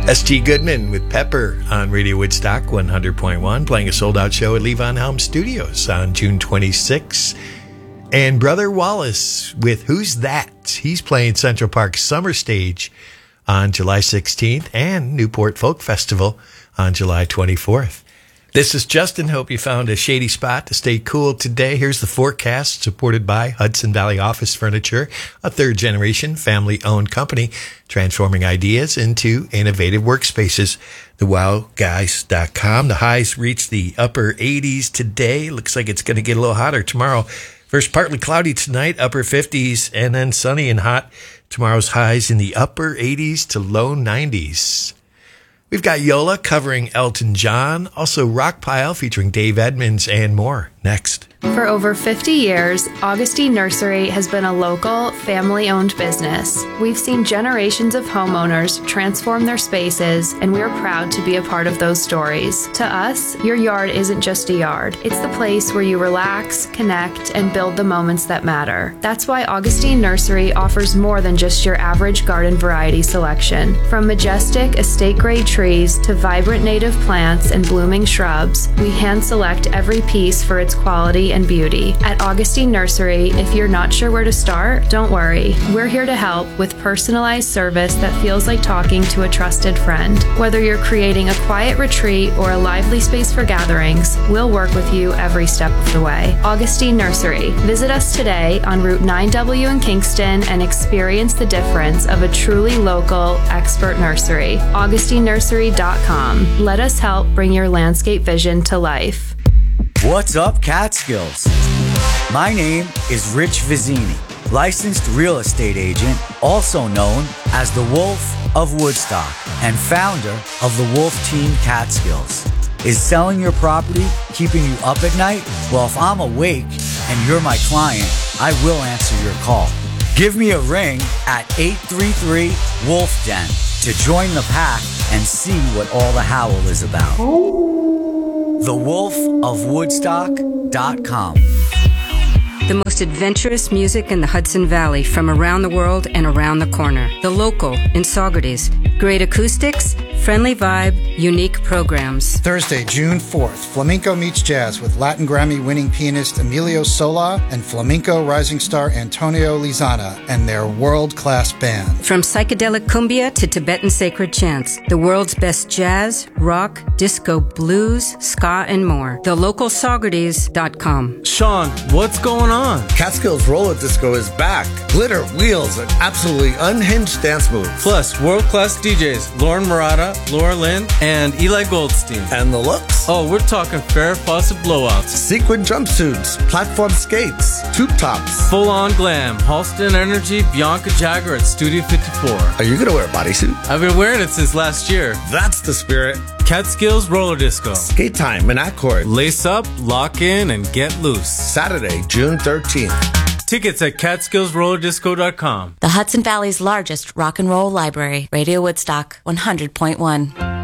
S.T. Goodman with Pepper on Radio Woodstock 100.1, playing a sold-out show at Levon Helm Studios on June 26. And Brother Wallace with Who's That? He's playing Central Park Summer Stage on July 16th and Newport Folk Festival on July 24th. This is Justin. Hope you found a shady spot to stay cool today. Here's the forecast, supported by Hudson Valley Office Furniture, a third-generation family-owned company transforming ideas into innovative workspaces. TheWowGuys.com. The highs reach the upper 80s today. Looks like it's going to get a little hotter tomorrow. First, partly cloudy tonight, upper 50s, and then sunny and hot. Tomorrow's highs in the upper 80s to low 90s. We've got Yola covering Elton John, also Rockpile featuring Dave Edmunds, and more next. For over 50 years, Augustine Nursery has been a local, family-owned business. We've seen generations of homeowners transform their spaces, and we're proud to be a part of those stories. To us, your yard isn't just a yard. It's the place where you relax, connect, and build the moments that matter. That's why Augustine Nursery offers more than just your average garden variety selection. From majestic estate-grade trees to vibrant native plants and blooming shrubs, we hand-select every piece for its quality and beauty. At Augustine Nursery, if you're not sure where to start, don't worry. We're here to help with personalized service that feels like talking to a trusted friend. Whether you're creating a quiet retreat or a lively space for gatherings, we'll work with you every step of the way. Augustine Nursery. Visit us today on Route 9W in Kingston and experience the difference of a truly local, expert nursery. AugustineNursery.com. Let us help bring your landscape vision to life. What's up, Catskills? My name is Rich Vizzini, licensed real estate agent, also known as the Wolf of Woodstock and founder of the Wolf Team Catskills. Is selling your property keeping you up at night? Well, if I'm awake and you're my client, I will answer your call. Give me a ring at 833-WOLF-DEN to join the pack and see what all the howl is about. TheWolfOfWoodstock.com. The most adventurous music in the Hudson Valley from around the world and around the corner. The Local in Saugerties. Great acoustics, friendly vibe, unique programs. Thursday, June 4th, Flamenco Meets Jazz with Latin Grammy-winning pianist Emilio Sola and flamenco rising star Antonio Lizana and their world-class band. From psychedelic cumbia to Tibetan sacred chants, the world's best jazz, rock, disco, blues, ska, and more. TheLocalSaugerties.com. Sean, what's going on? Catskills Roller Disco is back. Glitter, wheels, and absolutely unhinged dance moves. Plus, world-class DJs Lauren Murata, Laura Lynn, and Eli Goldstein. And the looks? Oh, we're talking Farrah Fawcett blowouts. Sequin jumpsuits, platform skates, tube tops. Full-on glam, Halston Energy, Bianca Jagger at Studio 54. Are you going to wear a bodysuit? I've been wearing it since last year. That's the spirit. Catskills Roller Disco. Skate time in Accord. Lace up, lock in, and get loose. Saturday, June 13th. Tickets at CatskillsRollerDisco.com. The Hudson Valley's largest rock and roll library. Radio Woodstock 100.1.